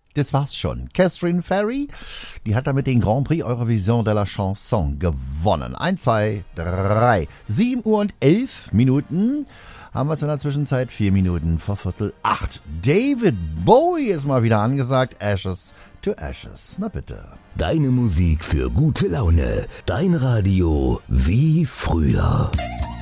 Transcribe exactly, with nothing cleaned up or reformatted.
Das war's schon. Catherine Ferry, die hat damit den Grand Prix Eurovision de la Chanson gewonnen. Eins, zwei, drei. Sieben Uhr und elf Minuten. Haben wir es in der Zwischenzeit. Vier Minuten vor Viertel acht. David Bowie ist mal wieder angesagt. Ashes to Ashes. Na bitte. Deine Musik für gute Laune. Dein Radio wie früher.